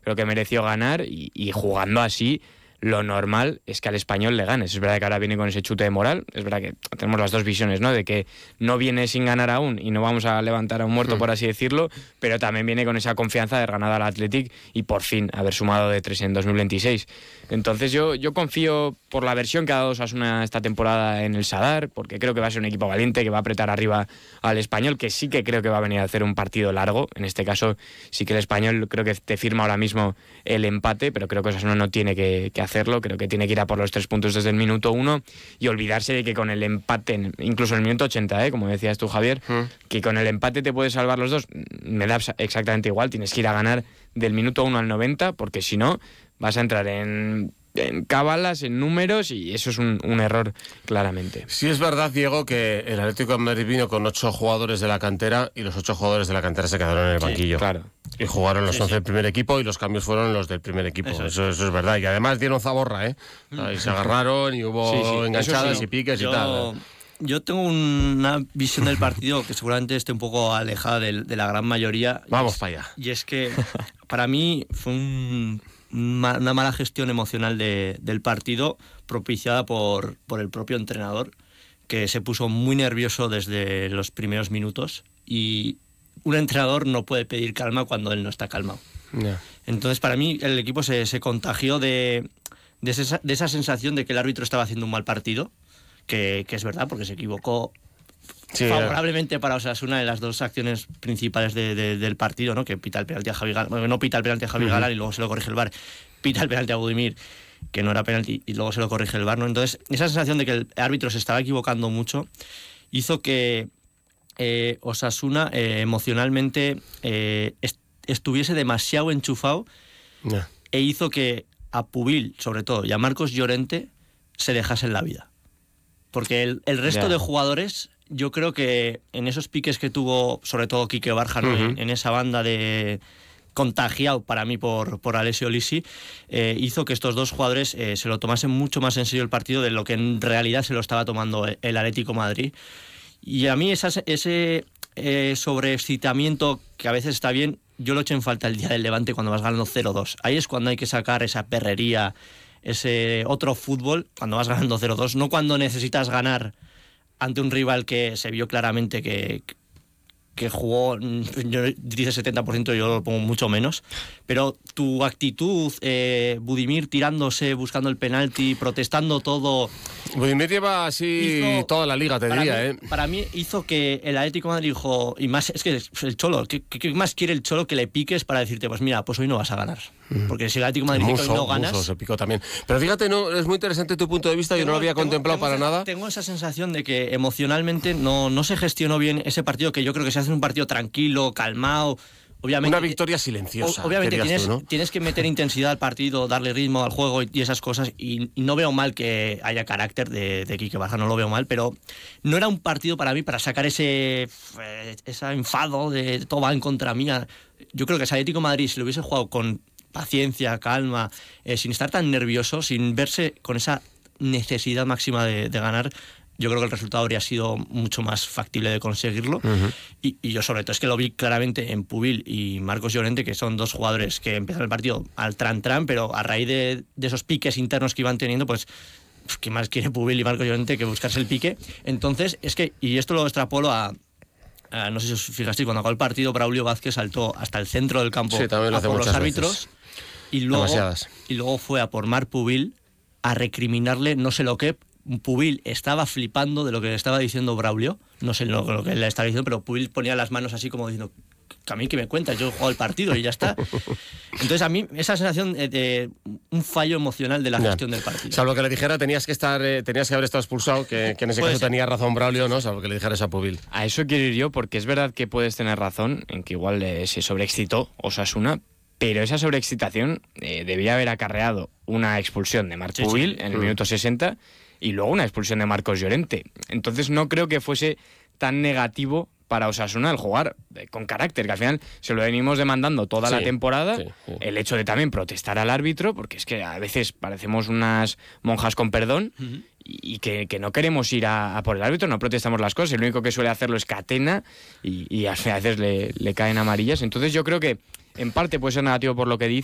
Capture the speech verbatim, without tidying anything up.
creo que mereció ganar y, y jugando así, lo normal es que al Español le ganes. Es verdad que ahora viene con ese chute de moral, es verdad que tenemos las dos visiones, ¿no? De que no viene sin ganar aún y no vamos a levantar a un muerto, por así decirlo, pero también viene con esa confianza de haber ganado al Athletic y por fin haber sumado de tres en dos mil veintiséis. Entonces yo, yo confío por la versión que ha dado Osasuna esta temporada en el Sadar, porque creo que va a ser un equipo valiente, que va a apretar arriba al Español, que sí que creo que va a venir a hacer un partido largo. En este caso sí que el Español creo que te firma ahora mismo el empate, pero creo que Osasuna no tiene que, que hacerlo, creo que tiene que ir a por los tres puntos desde el minuto uno y olvidarse de que con el empate, incluso en el minuto ochenta, ¿eh? Como decías tú, Javier, mm. que con el empate te puedes salvar los dos, me da exactamente igual, tienes que ir a ganar del minuto uno al noventa, porque si no vas a entrar en, en cábalas, en números, y eso es un, un error claramente. Sí es verdad, Diego, que el Atlético de Madrid vino con ocho jugadores de la cantera y los ocho jugadores de la cantera se quedaron en el banquillo. Sí, claro. Y jugaron los sí, once sí. del primer equipo y los cambios fueron los del primer equipo. Eso, eso, eso es verdad. Y además dieron zaborra, ¿eh? Ahí se agarraron y hubo sí, sí, enganchadas sí. y piques yo, y tal. Yo tengo una visión del partido que seguramente esté un poco alejada de, de la gran mayoría. Vamos es, para allá. Y es que para mí fue un, una mala gestión emocional de, del partido propiciada por, por el propio entrenador, que se puso muy nervioso desde los primeros minutos, y un entrenador no puede pedir calma cuando él no está calmado. Yeah. Entonces, para mí, el equipo se, se contagió de, de, esa, de esa sensación de que el árbitro estaba haciendo un mal partido, que, que es verdad, porque se equivocó sí, favorablemente yeah. para Osasuna en las dos acciones principales de, de, del partido, ¿no? Que pita el penalti a Javi Galán, bueno, no pita el penalti a Javi uh-huh. Galán y luego se lo corrige el V A R, pita el penalti a Budimir, que no era penalti, y luego se lo corrige el V A R, ¿no? Entonces, esa sensación de que el árbitro se estaba equivocando mucho hizo que Eh, Osasuna eh, emocionalmente eh, est- estuviese demasiado enchufado yeah. e hizo que a Pubil, sobre todo, y a Marcos Llorente se dejasen la vida. Porque el, el resto yeah. de jugadores, yo creo que en esos piques que tuvo, sobre todo Quique Barja, ¿no? uh-huh. en, en esa banda de contagiado para mí por, por Alessio Lisi, eh, hizo que estos dos jugadores eh, se lo tomasen mucho más en serio el partido de lo que en realidad se lo estaba tomando el Atlético de Madrid. Y a mí esas, ese eh, sobreexcitamiento, que a veces está bien, yo lo echo en falta el día del Levante cuando vas ganando cero dos. Ahí es cuando hay que sacar esa perrería, ese otro fútbol, cuando vas ganando cero dos, no cuando necesitas ganar ante un rival que se vio claramente que, que jugó, yo dice setenta por ciento, yo lo pongo mucho menos, pero tu actitud, eh, Budimir tirándose, buscando el penalti, protestando todo... Budimir lleva así hizo, toda la liga, te diría, mí, ¿eh? Para mí hizo que el Atlético de Madrid dijo, y más, es que el Cholo, ¿qué, qué más quiere el Cholo que le piques para decirte, pues mira, pues hoy no vas a ganar? Porque si el Atlético de Madrid muso, dice que hoy no ganas... Muso, se picó también. Pero fíjate, no, es muy interesante tu punto de vista, tengo, yo no lo había tengo, contemplado tengo para esa, nada. Tengo esa sensación de que emocionalmente no, no se gestionó bien ese partido, que yo creo que se hace un partido tranquilo, calmado... Obviamente, una victoria silenciosa. Obviamente tienes, tú, ¿no? tienes que meter intensidad al partido, darle ritmo al juego y esas cosas, y, y no veo mal que haya carácter de, de Quique Barja, no lo veo mal, pero no era un partido para mí para sacar ese, ese enfado de todo va en contra mía. Yo creo que ese Atlético de Madrid, si lo hubiese jugado con paciencia, calma, eh, sin estar tan nervioso, sin verse con esa necesidad máxima de, de ganar, yo creo que el resultado habría sido mucho más factible de conseguirlo. Uh-huh. y, y yo sobre todo es que lo vi claramente en Pubil y Marcos Llorente, que son dos jugadores que empezaron el partido al tran-tran, pero a raíz de, de esos piques internos que iban teniendo, pues ¿qué más quiere Pubil y Marcos Llorente que buscarse el pique? Entonces, es que, y esto lo extrapolo a, a no sé si os fijasteis, cuando acabó el partido, Braulio Vázquez saltó hasta el centro del campo, sí, también lo a hace por muchas los árbitros veces. y luego, Demasiadas. y luego fue a por Marc Pubil a recriminarle no sé lo que. Pubil estaba flipando de lo que le estaba diciendo Braulio, no sé lo, lo que le estaba diciendo, pero Pubil ponía las manos así como diciendo, que a mí que me cuentas, yo he jugado el partido y ya está. Entonces a mí esa sensación de, de un fallo emocional de la gestión yeah. del partido. Salvo que le dijera tenías que estar, eh, tenías que haber estado expulsado, que, que en ese caso ser. tenía razón Braulio, ¿no? Salvo que le dijeras a Pubil. A eso quiero ir yo, porque es verdad que puedes tener razón en que igual eh, se sobreexcitó Osasuna, pero esa sobreexcitación eh, debía haber acarreado una expulsión de Marc sí, Pubil sí. en el mm. minuto sesenta y luego una expulsión de Marcos Llorente. Entonces no creo que fuese tan negativo para Osasuna el jugar con carácter, que al final se lo venimos demandando toda sí, la temporada, sí, sí. el hecho de también protestar al árbitro, porque es que a veces parecemos unas monjas con perdón, uh-huh. y que, que no queremos ir a, a por el árbitro, no protestamos las cosas, el único que suele hacerlo es Catena, y, y a veces le, le caen amarillas. Entonces yo creo que en parte puede ser negativo por lo que dices,